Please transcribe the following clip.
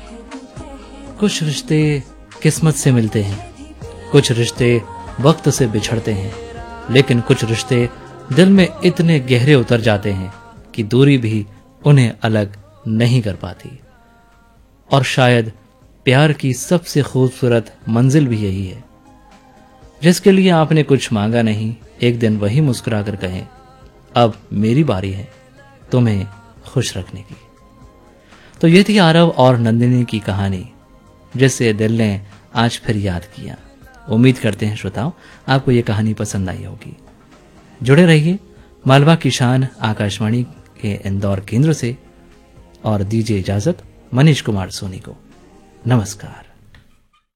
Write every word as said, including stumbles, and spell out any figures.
कुछ रिश्ते किस्मत से मिलते हैं, कुछ रिश्ते वक्त से बिछड़ते हैं, लेकिन कुछ रिश्ते दिल में इतने गहरे उतर जाते हैं कि दूरी भी उन्हें अलग नहीं कर पाती। और शायद प्यार की सबसे खूबसूरत मंजिल भी यही है, जिसके लिए आपने कुछ मांगा नहीं, एक दिन वही मुस्कुराकर कहें, अब मेरी बारी है तुम्हें खुश रखने की। तो ये थी आरव और नंदिनी की कहानी, जिसे दिल ने आज फिर याद किया। उम्मीद करते हैं श्रोताओ आपको ये कहानी पसंद आई होगी। जुड़े रहिए मालवा की शान आकाशवाणी के इंदौर केंद्र से और दीजिए इजाजत मनीष कुमार सोनी को। नमस्कार।